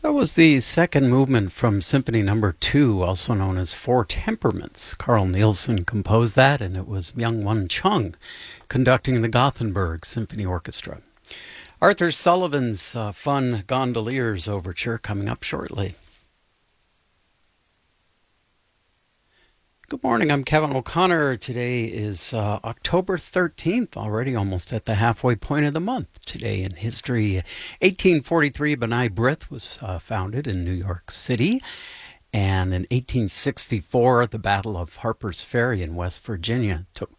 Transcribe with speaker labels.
Speaker 1: That was the second movement from Symphony Number 2, also known as Four Temperaments. Carl Nielsen composed that, and it was Myung-Whun Chung conducting the Gothenburg Symphony Orchestra. Arthur Sullivan's fun Gondoliers Overture coming up shortly. Good morning, I'm Kevin O'Connor. Today is October 13th, already almost at the halfway point of the month. Today in history, 1843, B'nai B'rith was founded in New York City. And in 1864, the Battle of Harper's Ferry in West Virginia took